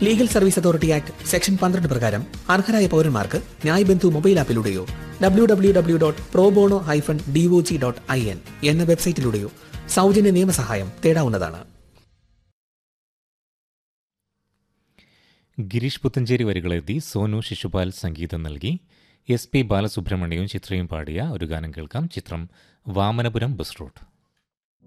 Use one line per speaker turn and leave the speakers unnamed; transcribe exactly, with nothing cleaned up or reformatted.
Legal service authority act section പന്ത്രണ്ട് പ്രകാരം അർഹരായ പൗരന്മാർക്ക് ന്യായ് ബന്ധു mobile ആപ്പിലൂടെയോ W W W dot pro bono hyphen DOG dot I N എന്ന വെബ്സൈറ്റിലൂടെയോ സൗജന്യ നിയമസഹായം തേടാവുന്നതാണ്.
ഗിരീഷ് പുത്തഞ്ചേരി വരികളെഴുതി സോനു ശിശുപാൽ സംഗീതം നൽകി. എസ് പി ബാലസുബ്രഹ്മണ്യവും ചിത്രയും പാടിയ ഒരു ഗാനം കേൾക്കാം. ചിത്രം വാമനപുരം ബസ് റൂട്ട്.